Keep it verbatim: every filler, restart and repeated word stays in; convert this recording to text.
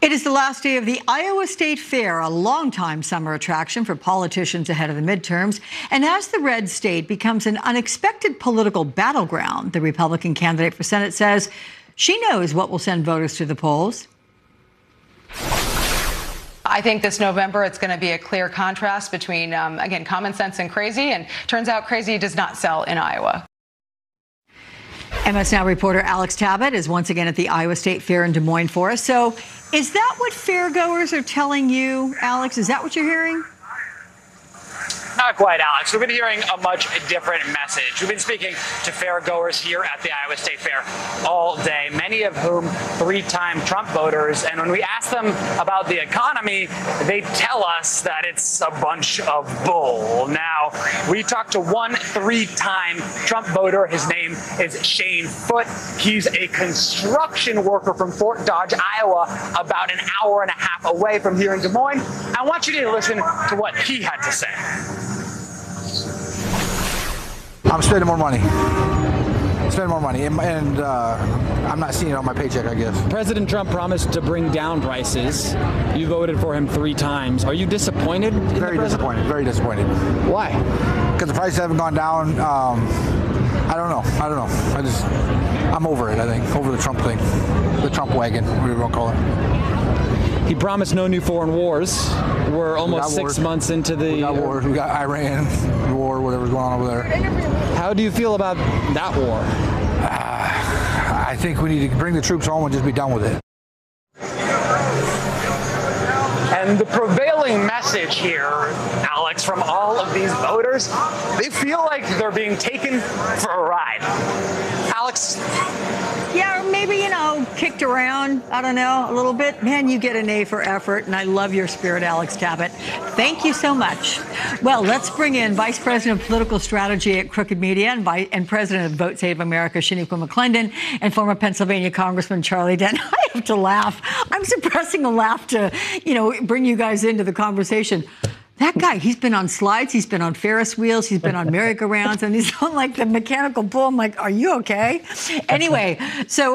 It is the last day of the Iowa State Fair, a longtime summer attraction for politicians ahead of the midterms. And as the red state becomes an unexpected political battleground, the Republican candidate for Senate says she knows what will send voters to the polls. I think this November it's going to be a clear contrast between, um, again, common sense and crazy. And turns out crazy does not sell in Iowa. M S Now reporter Alex Tabbitt is once again at the Iowa State Fair in Des Moines for us. So is that what fairgoers are telling you, Alex? Is that what you're hearing? Not quite, Alex. We've been hearing a much different message. We've been speaking to fairgoers here at the Iowa State Fair all day, many of whom three-time Trump voters. And when we ask them about the economy, they tell us that it's a bunch of bull. Now, we talked to one three-time Trump voter. His name is Shane Foote. He's a construction worker from Fort Dodge, Iowa, about an hour and a half away from here in Des Moines. I want you to listen to what he had to say. I'm spending more money. Spending more money, and, and uh, I'm not seeing it on my paycheck, I guess. President Trump promised to bring down prices. You voted for him three times. Are you disappointed? Very disappointed. Very disappointed. Why? Because the prices haven't gone down. Um, I don't know. I don't know. I just, I'm over it. I think over the Trump thing, the Trump wagon, whatever you want to call it. He promised no new foreign wars. We're almost we six months into the... We got wars. We got Iran war, whatever's going on over there. How do you feel about that war? Uh, I think we need to bring the troops home and just be done with it. And the prevailing message here, Alex, from all of these voters, they feel like they're being taken for a ride. Alex? Yeah, or maybe, you know, kicked around, I don't know, a little bit. Man, you get an A for effort, and I love your spirit, Alex Tabbitt. Thank you so much. Well, let's bring in Vice President of Political Strategy at Crooked Media and, Vice and President of Vote Save America, Shaniqua McClendon, and former Pennsylvania Congressman Charlie Dent. I have to laugh. I'm suppressing a laugh to, you know, bring you guys into the conversation. That guy, he's been on slides, he's been on Ferris wheels, he's been on merry-go-rounds, and he's on like the mechanical bull. I'm like, are you okay? Anyway, so